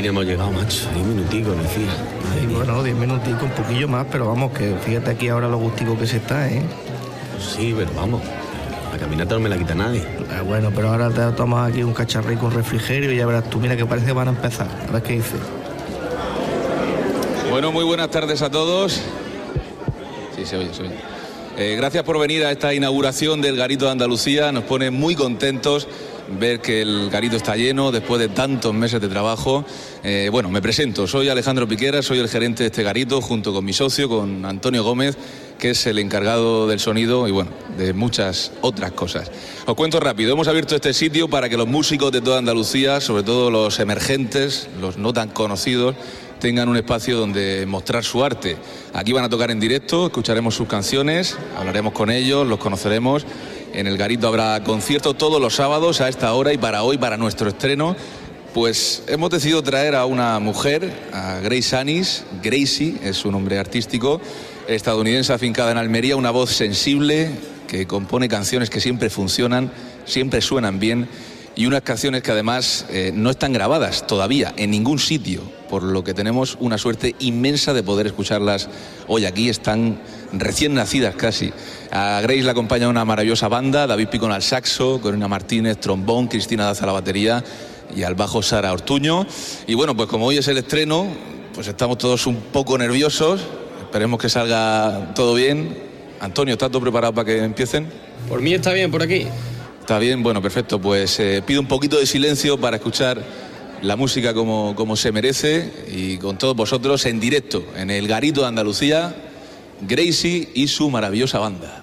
fin hemos llegado, macho. 10 minuticos, decía. Sí, bueno, 10 minuticos, un poquillo más, pero vamos, que fíjate aquí ahora lo gustico que se está, ¿eh? Pues sí, pero vamos. La caminata no me la quita nadie. Bueno, pero ahora te tomas aquí un cacharrico, un refrigerio y ya verás tú, mira que parece que van a empezar. A ver qué dice. Bueno, muy buenas tardes a todos. Sí, se oye, se oye. Gracias por venir a esta inauguración del Garito de Andalucía. Nos pone muy contentos ver que el Garito está lleno después de tantos meses de trabajo. Bueno, me presento, soy Alejandro Piquera, soy el gerente de este Garito, junto con mi socio, con Antonio Gómez, que es el encargado del sonido y bueno, de muchas otras cosas. Os cuento rápido, hemos abierto este sitio para que los músicos de toda Andalucía, sobre todo los emergentes, los no tan conocidos, tengan un espacio donde mostrar su arte. Aquí van a tocar en directo, escucharemos sus canciones, hablaremos con ellos, los conoceremos. En el Garito habrá conciertos todos los sábados a esta hora y para hoy, para nuestro estreno, pues hemos decidido traer a una mujer, a Grace Anis. Gracie es su nombre artístico, estadounidense afincada en Almería, una voz sensible que compone canciones que siempre funcionan, siempre suenan bien y unas canciones que además no están grabadas todavía en ningún sitio, por lo que tenemos una suerte inmensa de poder escucharlas hoy aquí. Están recién nacidas casi. A Grace la acompaña una maravillosa banda, David Picón al saxo, Corina Martínez trombón, Cristina Daza a la batería y al bajo Sara Ortuño. Y bueno, pues como hoy es el estreno, pues estamos todos un poco nerviosos, esperemos que salga todo bien. Antonio, ¿estás todo preparado para que empiecen? Por mí está bien, por aquí. Está bien, bueno, perfecto, pues pido un poquito de silencio para escuchar la música como se merece y con todos vosotros en directo en el Garito de Andalucía, Gracie y su maravillosa banda.